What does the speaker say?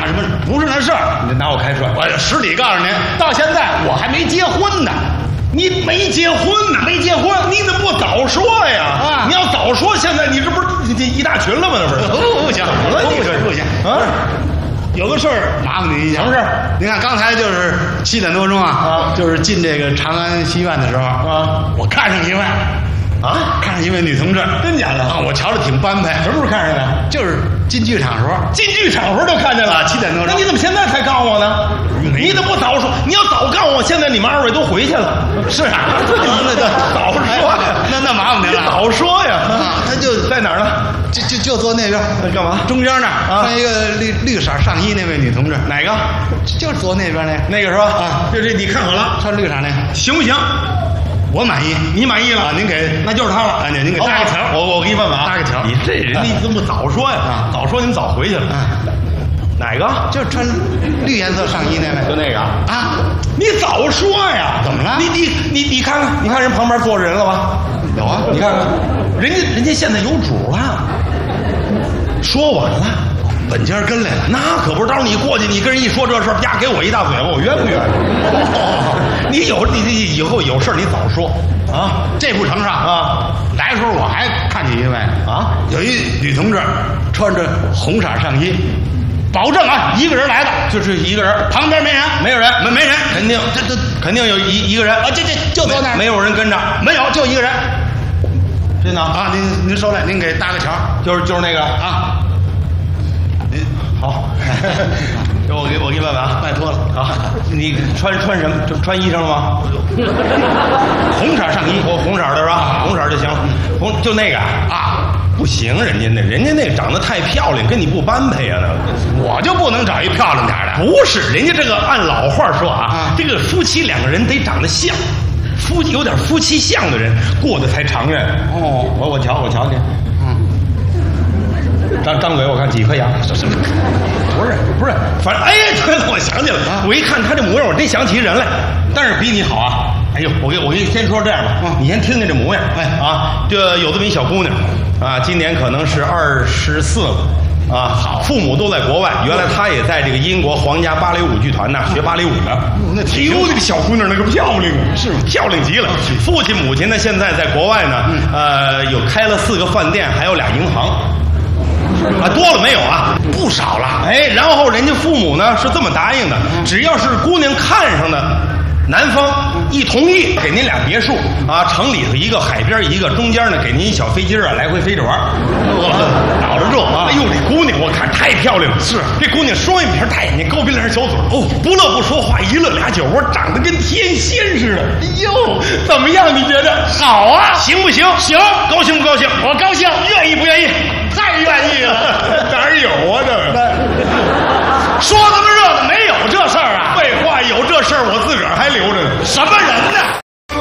什么？不是那事儿， 你拿我开涮。 我实底告诉您，到现在我还没结婚呢。你没结婚呢？没结婚，你怎么不早说呀？啊！你要早说，现在你这不是这一大群了吗？那不是？不行，不行啊！有个事儿麻烦您一下。什么事儿？您看刚才就是7点多钟啊，就是进这个长安戏院的时候啊，我看上一位。啊，看上一位女同志，真假的啊？我瞧着挺般配。什么时候看上的？就是进剧场时候。进剧场时候就看见了，7点多钟。那你怎么现在才告诉我呢？你怎么不早说？你要早告诉我，现在你们2位都回去了。是啊，那早说呀。那麻烦您了，早说呀。啊，他就在哪儿呢？就坐那边。干嘛？中间那儿穿一个绿色上衣那位女同志。哪个？就坐那边那个是吧？啊，这你看好了，穿绿色那个行不行？我满意，你满意了啊？您给，那就是他了。您给搭个桥，我给你问问啊，搭个桥。你这人你怎么不早说呀？啊，早说你们早回去了。哪个？就是穿绿颜色上衣那位，就那个啊？你早说呀！怎么了？你看看，你看人旁边坐着人了吧？有啊，你看看，人家现在有主了。说晚了，本家跟来了，那可不是。到时候你过去，你跟人一说这事儿，啪给我一大嘴巴，我冤不冤？你以后有事你早说啊！这不成上啊！来的时候我还看见一位啊，有一女同志穿着红色上衣，保证啊，一个人来的，就是一个人，旁边没人，没有人，没人，肯定这肯定有一个人啊，这就坐那儿，没有人跟着，没有，就一个人。真的啊！您收来，您给搭个桥，就是那个啊。您好。我给你问问啊，拜托了啊！你穿什么？就穿衣裳了吗？红色上衣，红色的是吧？红色就行了。就那个啊，不行，人家那长得太漂亮，跟你不般配啊！那我就不能找一漂亮点的？不是，人家这个按老话说啊，这个夫妻2个人得长得像，有点夫妻相的人过得才长远。哦，我瞧去。张嘴，我看几颗牙。不是，反正对了，我想起来了。我一看他这模样，我真想起人来。但是比你好啊！哎呦，我给你先说这样吧，你先听听这模样。这有这么一小姑娘啊，今年可能是24了啊。好，父母都在国外，原来她也在这个英国皇家芭蕾舞剧团呢学芭蕾舞的。那那个小姑娘那个漂亮啊，是漂亮极了。父亲母亲呢，现在在国外呢，有开了4个饭店，还有2银行。啊，多了没有啊？不少了。然后人家父母呢是这么答应的，只要是姑娘看上的，男方一同意，给您俩别墅啊，城里头一个，海边一个，中间呢给您一小飞机啊，来回飞着玩。脑着热啊！哎呦，这姑娘我看太漂亮了。是，这姑娘双眼皮，大眼睛，高鼻梁，小嘴哦，不乐不说话，一乐俩酒窝，长得跟天仙似的。哎呦，怎么样？你觉得好啊？行不行？行，高兴不高兴？我高兴。